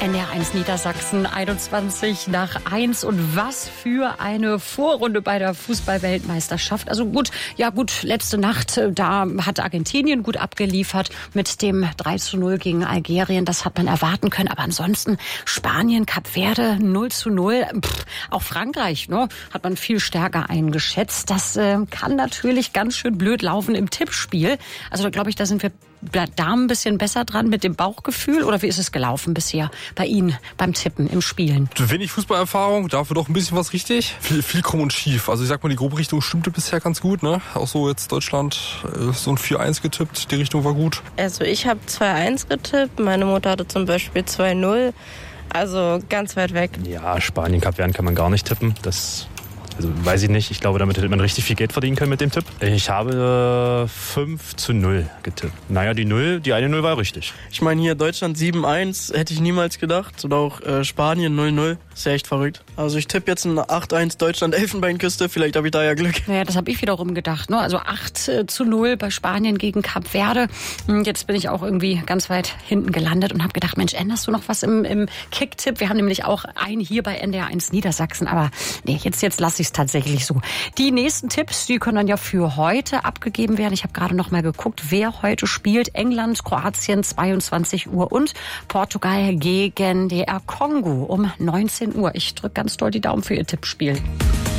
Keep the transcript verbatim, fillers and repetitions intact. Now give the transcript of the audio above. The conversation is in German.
N D R eins Niedersachsen, einundzwanzig nach eins. Und was für eine Vorrunde bei der Fußball-Weltmeisterschaft. Also gut, ja gut, letzte Nacht, da hat Argentinien gut abgeliefert mit dem drei zu null gegen Algerien. Das hat man erwarten können. Aber ansonsten Spanien, Kap Verde null zu null. Pff, auch Frankreich, ne, hat man viel stärker eingeschätzt. Das äh, kann natürlich ganz schön blöd laufen im Tippspiel. Also da glaube ich, da sind wir Damen ein bisschen besser dran mit dem Bauchgefühl, oder wie ist es gelaufen bisher bei Ihnen beim Tippen im Spielen? Wenig Fußballerfahrung, dafür doch ein bisschen was richtig. Viel, viel krumm und schief. Also ich sag mal, die grobe Richtung stimmte bisher ganz gut, ne? Auch so jetzt Deutschland so ein vier eins getippt, die Richtung war gut. Also ich habe zwei eins getippt, meine Mutter hatte zum Beispiel zwei null, also ganz weit weg. Ja, Spanien, Kap Verde kann man gar nicht tippen, das... Also weiß ich nicht, ich glaube, damit hätte man richtig viel Geld verdienen können mit dem Tipp. Ich habe fünf zu null getippt. Naja, die null, die eine null war richtig. Ich meine hier Deutschland sieben eins, hätte ich niemals gedacht. Oder auch äh, Spanien null null, ist ja echt verrückt. Also ich tippe jetzt ein acht eins Deutschland Elfenbeinküste, vielleicht habe ich da ja Glück. Naja, das habe ich wiederum gedacht, ne? Also acht zu null bei Spanien gegen Kap Verde. Jetzt bin ich auch irgendwie ganz weit hinten gelandet und habe gedacht, Mensch, änderst du noch was im, im Kick-Tipp? Wir haben nämlich auch einen hier bei N D R eins Niedersachsen, aber nee, jetzt, jetzt lasse ich ist tatsächlich so. Die nächsten Tipps, die können dann ja für heute abgegeben werden. Ich habe gerade noch mal geguckt, wer heute spielt. England, Kroatien, zweiundzwanzig Uhr und Portugal gegen D R Kongo um neunzehn Uhr. Ich drücke ganz doll die Daumen für Ihr Tippspiel.